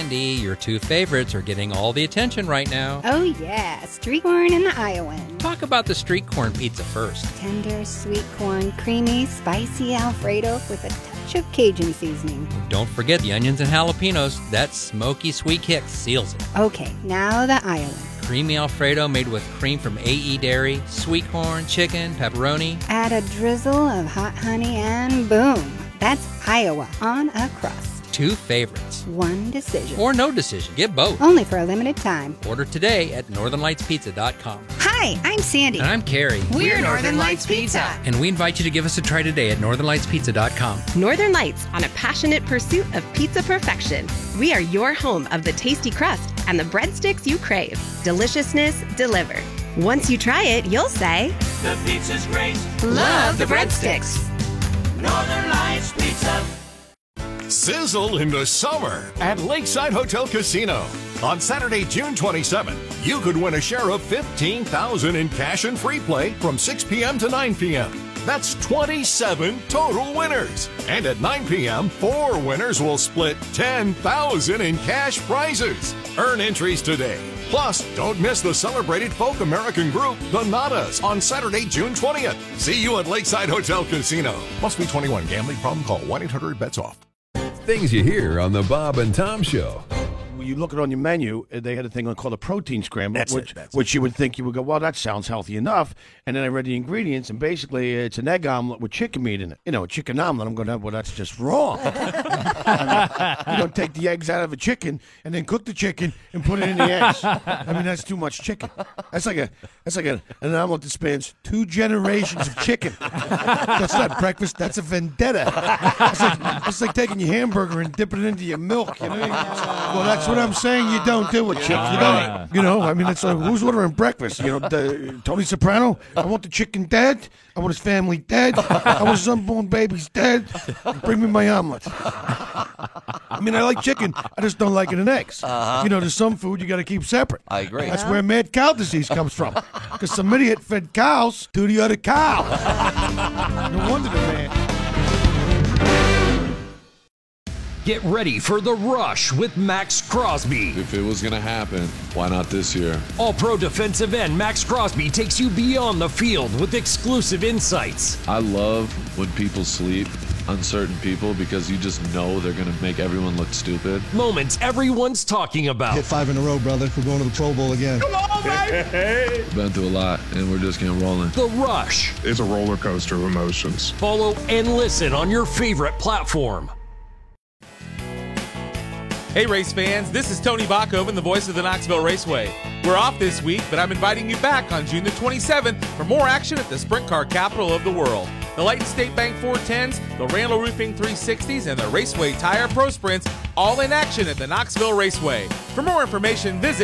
Sandy, your two favorites are getting all the attention right now. Oh yeah, street corn and the Iowan. Talk about the street corn pizza first. Tender, sweet corn, creamy, spicy Alfredo with a touch of Cajun seasoning. Don't forget the onions and jalapenos. That smoky sweet kick seals it. Okay, now the Iowan. Creamy Alfredo made with cream from AE Dairy, sweet corn, chicken, pepperoni. Add a drizzle of hot honey and boom. That's Iowa on a crust. Two favorites. One decision. Or no decision. Get both. Only for a limited time. Order today at northernlightspizza.com. Hi, I'm Sandy. And I'm Carrie. We're Northern Lights Pizza. And we invite you to give us a try today at northernlightspizza.com. Northern Lights, on a passionate pursuit of pizza perfection. We are your home of the tasty crust and the breadsticks you crave. Deliciousness delivered. Once you try it, you'll say, the pizza's great. love the breadsticks. Northern Lights Pizza. Sizzle in the summer at Lakeside Hotel Casino. On Saturday, June 27th, you could win a share of $15,000 in cash and free play from 6 p.m. to 9 p.m. That's 27 total winners. And at 9 p.m., 4 winners will split $10,000 in cash prizes. Earn entries today. Plus, don't miss the celebrated folk American group, the Nadas, on Saturday, June 20th. See you at Lakeside Hotel Casino. Must be 21. Gambling problem? Call 1-800-BETS-OFF. Things you hear on the Bob and Tom Show. When you look it on your menu, they had a thing called a protein scramble, which you would think you would go, well, that sounds healthy enough. And then I read the ingredients, and basically it's an egg omelet with chicken meat in it. You know, a chicken omelet. I'm going, well, that's just wrong. I mean, you don't take the eggs out of a chicken and then cook the chicken and put it in the eggs. I mean, that's too much chicken. That's like an omelet that spans 2 generations of chicken. That's not breakfast. That's a vendetta. It's like taking your hamburger and dipping it into your milk. You know? Well, that's what I'm saying. You don't do it, chick. You don't. You know. I mean, it's like, who's ordering breakfast? You know, Tony Soprano. I want the chicken dead. I want his family dead. I want his unborn babies dead. Bring me my omelet. I mean, I like chicken. I just don't like it in eggs. You know, there's some food you got to keep separate. I agree. That's where mad cow disease comes from. Because some idiot fed cows to the other cow. No wonder the man. Get ready for The Rush with Max Crosby. If it was going to happen, why not this year? All-pro defensive end Max Crosby takes you beyond the field with exclusive insights. I love when people sleep on certain people because you just know they're going to make everyone look stupid. Moments everyone's talking about. Hit 5 in a row, brother. We're going to the Pro Bowl again. Come on, baby! Been through a lot, and we're just getting rolling. The Rush. It's a roller coaster of emotions. Follow and listen on your favorite platform. Hey race fans, this is Tony Bachhoven, the voice of the Knoxville Raceway. We're off this week, but I'm inviting you back on June the 27th for more action at the sprint car capital of the world. The Leighton State Bank 410s, the Randall Roofing 360s, and the Raceway Tire Pro Sprints all in action at the Knoxville Raceway. For more information, visit